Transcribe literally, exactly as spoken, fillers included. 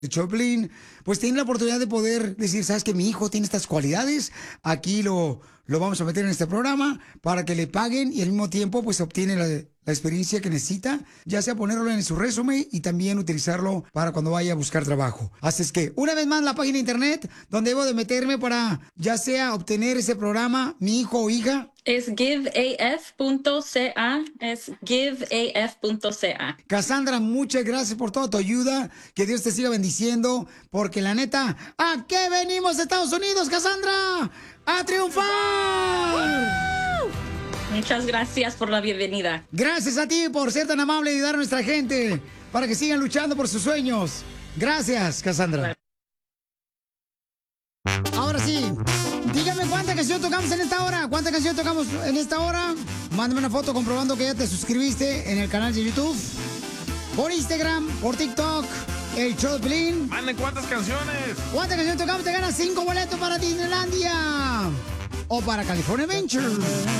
de Choplin, pues tiene la oportunidad de poder decir, ¿sabes que mi hijo tiene estas cualidades? Aquí lo, lo vamos a meter en este programa para que le paguen y al mismo tiempo pues obtiene la, la experiencia que necesita, ya sea ponerlo en su resumen y también utilizarlo para cuando vaya a buscar trabajo. Así es que, una vez más, la página de internet donde debo de meterme para ya sea obtener ese programa, mi hijo o hija. Es give a f punto c a, es give a f punto c a. Cassandra, muchas gracias por toda tu ayuda. Que Dios te siga bendiciendo. Porque la neta, ¿a qué venimos, Estados Unidos, Cassandra? ¡A triunfar! Muchas gracias por la bienvenida. Gracias a ti por ser tan amable y ayudar a nuestra gente para que sigan luchando por sus sueños. Gracias, Cassandra. Ahora sí, dígame cuánta canción tocamos en esta hora. ¿Cuánta canción tocamos en esta hora? Mándame una foto comprobando que ya te suscribiste en el canal de YouTube, por Instagram, por TikTok, el show de Piolín. Manden cuántas canciones. ¿Cuántas canciones tocamos? Te ganas cinco boletos para Disneylandia o para California Adventure.